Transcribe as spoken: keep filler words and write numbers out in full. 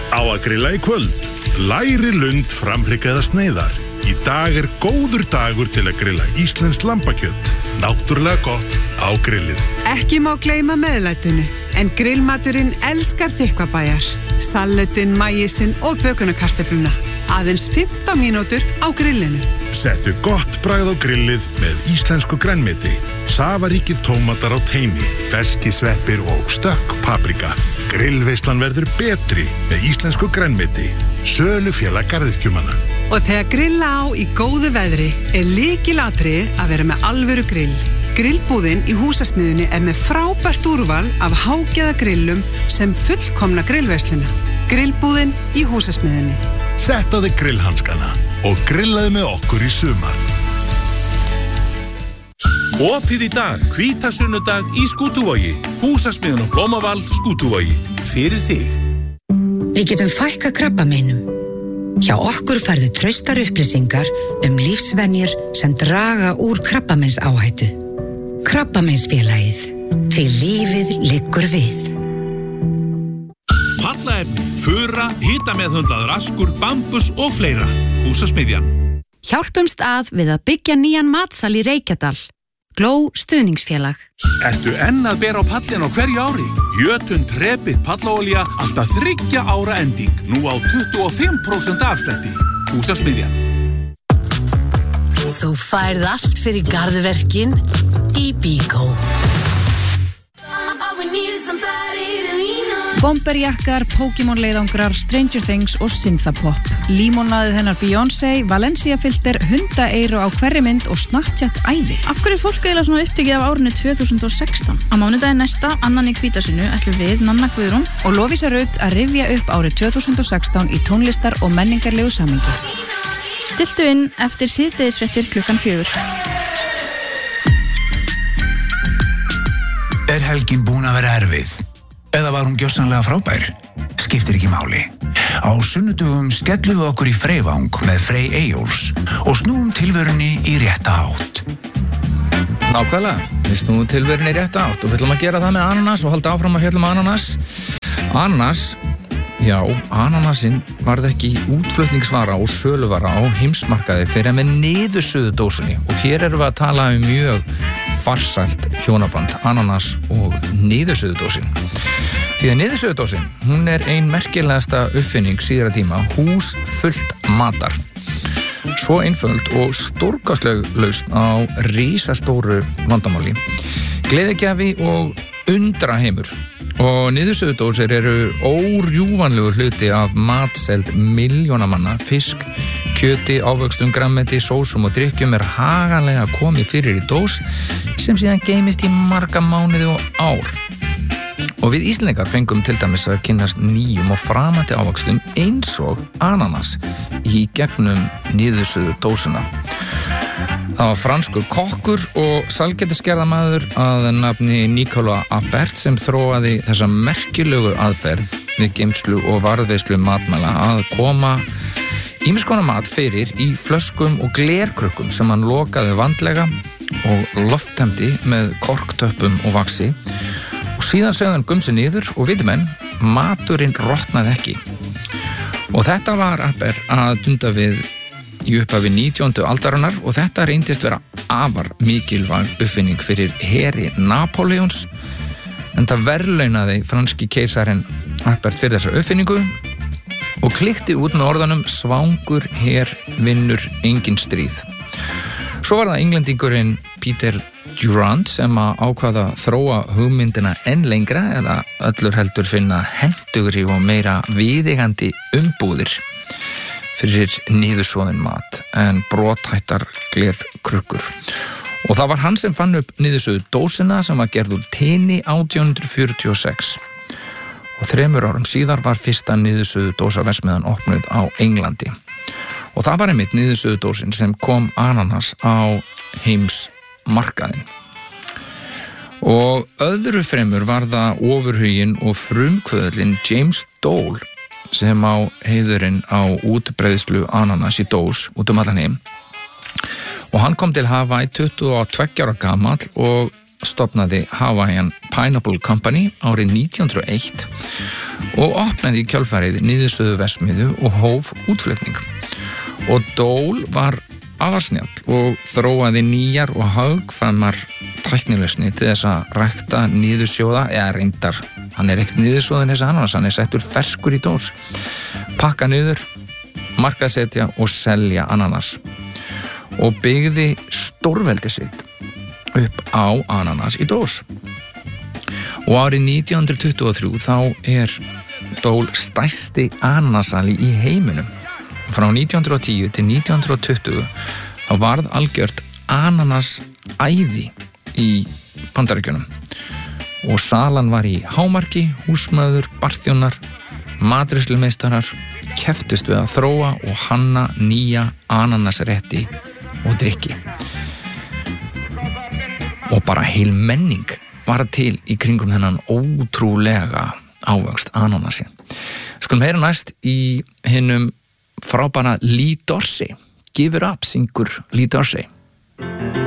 Á að grilla í kvöld. Læri lund framhryggaða sneiðar. Í dag er góður dagur til að grilla íslenskt lambakjöt. Náttúrulega gott á grillið. Ekki má gleyma meðlætinu, en grillmaturinn elskar þykkvabæjar. Salatinn, maísinn og bökunarkartöfluna. Aðeins fimmtán mínútur á grillinu. Settu gott bragð á grillið með íslensku grænmeti. Safaríkir tómatar á teimi, ferskisveppir og stökk paprika. Grillveislan verður betri með íslensku grænmeti. Sölufélag garðyrkjumanna. Og þegar grilla á í góðu veðri er lykilatriði að vera með alvöru grill. Grillbúðin í húsasmiðjunni er með frábært úrval af hágæða grillum sem fullkomna grillveisluna. Grillbúðin í húsasmiðjunni. Sett á þig grillhanskana og grillaðu með okkur í sumar. Opið í dag, hvítasunnudag í Skútuvogi. Húsasmiðjun og Blómaval, Skútuvogi. Fyrir þig. Við getum fækkað krabbameinum. Hjá okkur færðu traustar upplýsingar um lífsvenjur sem draga úr krabbameinsáhættu. Krabbameinsfélagið. Því lífið liggur við. Pallaefni, fura, hitameðhöndlaður askur, bambus og fleira. Húsasmiðjan. Hjálpumst að við að byggja nýjan matsal í Reykjadal. Gló stuðningsfélag. Ertu enn að bera á pallin á hverju ári? Jötun trepið pallaolía alltaf þriggja ára ending. Nú á tuttugu og fimm prósent afslætti. Húsasmiðjan. Þú færð allt fyrir garðverkin í Bíkó. Bomberjakkar, Pokémon-leiðangrar, Stranger Things og Synthapop. Límónaðið hennar Beyoncé, Valencia-filter, hundaeyru á hverri mynd og Snapchat-æði. Af hverju er fólk eiginlega svona upptekið af árinu tvö þúsund og sextán? Á mánudaginn næsta, annan í hvítasinu, ætlum við, Nanna Guðrún og Lovísa Rutt að rifja upp árið tvö þúsund og sextán í tónlistar- og menningarlegu samhengi. Stiltu inn eftir síðdegisfréttir klukkan fjögur. Er helgin búin að vera erfið? Eða var hún gjörsamlega frábær? Skiptir ekki máli. Á sunnudögum skellum við okkur í Freyvang með Frey Eyjóls og snúum tilverunni í rétta átt. Nákvæmlega, við snúum tilverunni í rétta átt og við ætlum að gera það með ananas og halda áfram að fjalla um ananas. Ananas, já, ananasinn varð ekki útflutningsvara og söluvara á heimsmarkaði fyrir með niðursuðudósinni og hér erum við að tala um mjög farsælt hjónaband, ananas og niðursuðudósin. Því að niðursuðudósin, hún er ein merkilegasta uppfinning síðara tíma, hús fullt matar. Svo einföld og stórkostleg lausn á risastóru vandamáli. Gleðigjafi og undraheimur. Og niðursuðudósir eru órjúvanlegur hluti af matseld milljóna manna, fisk, kjöti, ávöxtum, grammeti, sósum og drykkjum er haganlega komið fyrir í dós sem síðan geymist í marga mánuði og ár. Og við Íslendingar fengum til dæmis að kynnast nýjum og framandi ávöxtum eins og ananas í gegnum niðursuðu dósina. Það var franskur kokkur og sælgætisgerðarmaður að nafni Nicolas Appert sem þróaði þessa merkilegu aðferð við geymslu og varðveislu matmæla að koma ýmiss konar mat fyrir í flöskum og glerkrukkum sem hann lokaði vandlega og loftemdi með korktöppum og vaxi og síðan segði hann gumsi niður og viti menn, maturinn rotnaði ekki. Og þetta var Appert að dunda við í upphafi nítjándu aldarinnar og þetta reyndist vera afar mikilvæg uppfinning fyrir heri Napóleons en það verðlaunaði franski keisarinn Appert fyrir þessa uppfinningu og klikti út með orðanum svangur her vinnur engin stríð. Svo var það englendingurinn Peter Durant sem að ákvaða þróa hugmyndina enn lengra eða öllur heldur finna hentugri og meira viðeigandi umbúðir fyrir niðursoðin mat en brothættar glerkrukkur. Og það var hann sem fann upp niðursuðu dósina sem var gerð úr tini átján hundruð fjörutíu og sex. Og þremur árum síðar var fyrsta niðursuðu dósaverksmiðjan opnuð á Englandi. Og það var einmitt niðursuðu dósin sem kom ananas á heimsmarkaðin. Og öðru fremur var það ofurhuginn og frumkvöðlinn James Dole sem á heiðurinn á útbreiðslu ananas í dós út um allan heim. Og hann kom til Hawaii tuttugu og tveggja ára gamall og stofnaði Hawaiian Pineapple Company árið nítján hundruð og eitt og opnaði í kjölfarið niðurstöðu versmiðu og hóf útflutning. Og Dole var afarsnjall og þróaði nýjar og hagkvæmar tæknilausnir til þess að rækta niðursjóða, eða reyndar, hann er ekkert niðursjóðin þessi ananas, hann er settur ferskur í dós, pakka niður, markaðsetja og selja ananas og byggði stórveldi sitt upp á ananas í dós. Og árið nítján hundruð tuttugu og þrjú þá er Dole stærsti ananasali í heiminum. Frá nítján hundruð og tíu til nítján hundruð og tuttugu þá varð algjört ananasæði í Bandaríkjunum og salan var í hámarki, húsmæður, barþjónar, matreiðslumeistarar kepptust við að þróa og hanna nýja ananasrétti og drykki. Og bara heil menning var til í kringum þennan ótrúlega ávöxt ananasi. Skulum heyra næst í hinum frábæra Lee Dorsey. Give it up, syngur Lee Dorsey.